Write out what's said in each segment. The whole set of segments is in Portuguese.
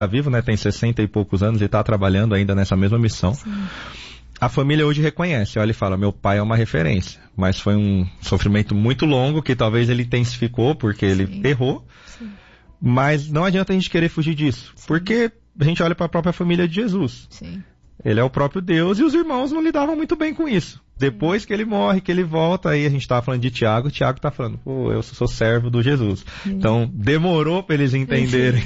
vivo, né? Tem 60 e poucos anos e está trabalhando ainda nessa mesma missão. Sim. A família hoje reconhece, olha e fala, meu pai é uma referência, mas foi um sofrimento muito longo que talvez ele intensificou porque ele errou, mas não adianta a gente querer fugir disso, porque a gente olha para a própria família de Jesus. Sim. Ele é o próprio Deus e os irmãos não lidavam muito bem com isso. Depois que ele morre, que ele volta, aí a gente estava falando de Tiago, o Tiago está falando, pô, eu sou servo do Jesus. Então, demorou para eles entenderem.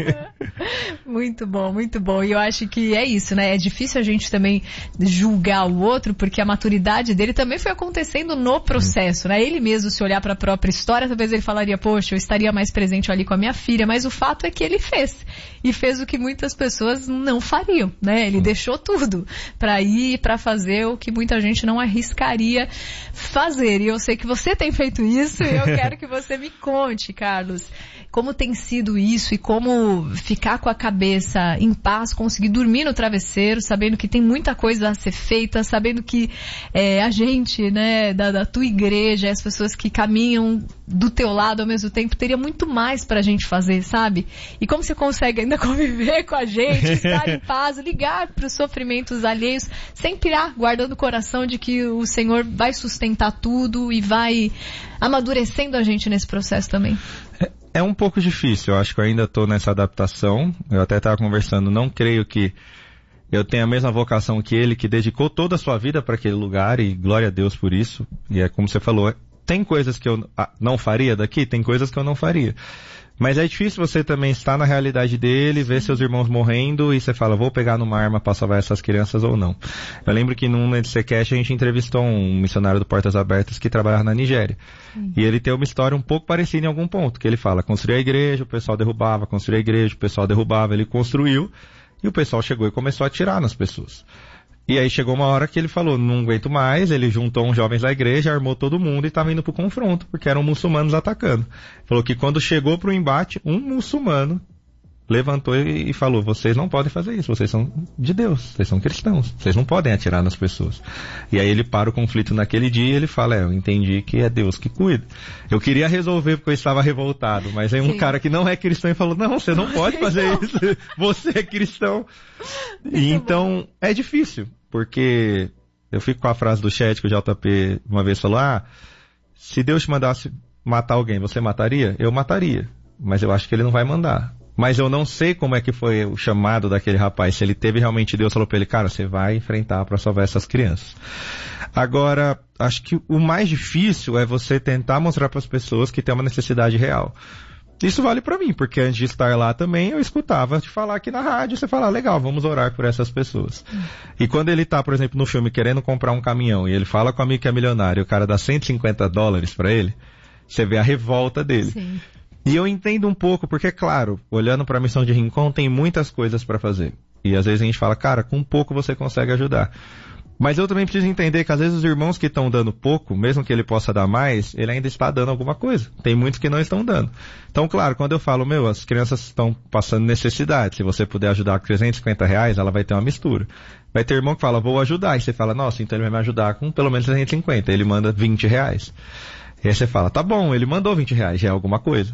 Muito bom, muito bom. E eu acho que é isso, né? É difícil a gente também julgar o outro, porque a maturidade dele também foi acontecendo no processo, né? Ele mesmo, se olhar para a própria história, talvez ele falaria, poxa, eu estaria mais presente ali com a minha filha, mas o fato é que ele fez. E fez o que muitas pessoas não fariam, né? Ele deixou tudo para ir, para fazer o que muita gente não arriscaria fazer. E eu sei que você tem feito isso e eu quero que você me conte, Carlos, como tem sido isso e como ficar com a cabeça em paz, conseguir dormir no travesseiro, sabendo que tem muita coisa a ser feita, sabendo que a gente, né, da tua igreja, as pessoas que caminham do teu lado ao mesmo tempo, teria muito mais pra gente fazer, sabe? E como você consegue ainda conviver com a gente, estar em paz, ligar pros sofrimentos alheios, sem pirar, guardando o coração de que o Senhor vai sustentar tudo e vai amadurecendo a gente nesse processo também. É um pouco difícil, eu acho que eu ainda estou nessa adaptação. Eu até estava conversando, não creio que eu tenha a mesma vocação que ele, que dedicou toda a sua vida para aquele lugar, e glória a Deus por isso. E é como você falou, tem coisas que eu não faria daqui, tem coisas que eu não faria. Mas é difícil você também estar na realidade dele, ver seus irmãos morrendo e você fala, vou pegar numa arma para salvar essas crianças ou não. Eu lembro que num NDCcast a gente entrevistou um missionário do Portas Abertas que trabalhava na Nigéria. E ele tem uma história um pouco parecida em algum ponto, que ele fala, construiu a igreja, o pessoal derrubava, construiu a igreja, o pessoal derrubava, ele construiu e o pessoal chegou e começou a atirar nas pessoas. E aí chegou uma hora que ele falou, não aguento mais, ele juntou uns jovens da igreja, armou todo mundo e estava indo pro confronto, porque eram muçulmanos atacando. Falou que quando chegou pro embate, um muçulmano levantou e falou, vocês não podem fazer isso, vocês são de Deus, vocês são cristãos, vocês não podem atirar nas pessoas. E aí ele para o conflito naquele dia e ele fala, eu entendi que é Deus que cuida. Eu queria resolver porque eu estava revoltado, mas aí um cara que não é cristão e falou, não, você não pode fazer isso, você é cristão. E então é difícil, porque eu fico com a frase do chat que o JP uma vez falou, se Deus te mandasse matar alguém, você mataria? Eu mataria, mas eu acho que ele não vai mandar. Mas eu não sei como é que foi o chamado daquele rapaz, se ele teve realmente, Deus falou pra ele, cara, você vai enfrentar para salvar essas crianças. Agora, acho que o mais difícil é você tentar mostrar para as pessoas que tem uma necessidade real. Isso vale pra mim, porque antes de estar lá também eu escutava te falar aqui na rádio, você fala, legal, vamos orar por essas pessoas. E quando ele tá, por exemplo, no filme querendo comprar um caminhão e ele fala com o amigo que é milionário e o cara dá $150 pra ele, você vê a revolta dele. Sim. E eu entendo um pouco, porque, claro, olhando para a missão de Rincon, tem muitas coisas para fazer. E às vezes a gente fala, cara, com pouco você consegue ajudar. Mas eu também preciso entender que às vezes os irmãos que estão dando pouco, mesmo que ele possa dar mais, ele ainda está dando alguma coisa. Tem muitos que não estão dando. Então, claro, quando eu falo, as crianças estão passando necessidade, se você puder ajudar com R$350, ela vai ter uma mistura. Vai ter irmão que fala, vou ajudar. E você fala, nossa, então ele vai me ajudar com pelo menos 350. Ele manda R$20. E aí você fala, tá bom, ele mandou R$20, já é alguma coisa.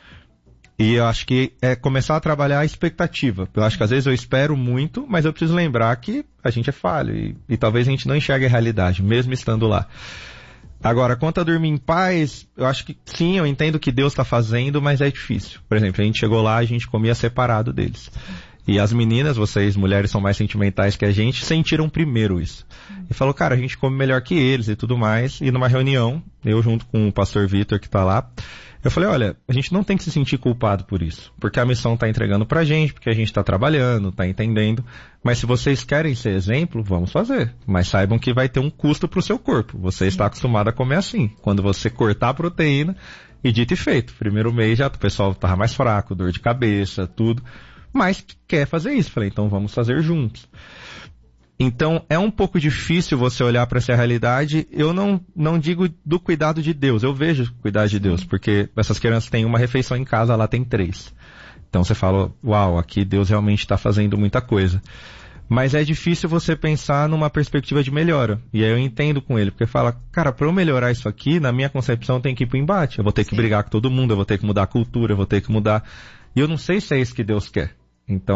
E eu acho que é começar a trabalhar a expectativa. Eu acho que às vezes eu espero muito, mas eu preciso lembrar que a gente é falho e talvez a gente não enxergue a realidade, mesmo estando lá. Agora, quanto a dormir em paz, eu acho que sim, eu entendo o que Deus está fazendo, mas é difícil. Por exemplo, a gente chegou lá, a gente comia separado deles. E as meninas, vocês, mulheres, são mais sentimentais que a gente, sentiram primeiro isso. E falou, cara, a gente come melhor que eles e tudo mais. E numa reunião, eu junto com o pastor Vitor que está lá, eu falei, olha, a gente não tem que se sentir culpado por isso, porque a missão está entregando pra gente, porque a gente está trabalhando, está entendendo, mas se vocês querem ser exemplo, vamos fazer, mas saibam que vai ter um custo pro seu corpo, você está acostumado a comer assim, quando você cortar a proteína, e dito e feito, primeiro mês já o pessoal estava mais fraco, dor de cabeça, tudo, mas quer fazer isso, falei, então vamos fazer juntos. Então, é um pouco difícil você olhar para essa realidade. Eu não digo do cuidado de Deus, eu vejo o cuidado de Deus, porque essas crianças têm uma refeição em casa, lá tem 3. Então você fala, uau, aqui Deus realmente está fazendo muita coisa. Mas é difícil você pensar numa perspectiva de melhora. E aí eu entendo com ele, porque fala, cara, para eu melhorar isso aqui, na minha concepção tem que ir pro embate. Eu vou ter que brigar com todo mundo, eu vou ter que mudar a cultura, eu vou ter que mudar. E eu não sei se é isso que Deus quer. Então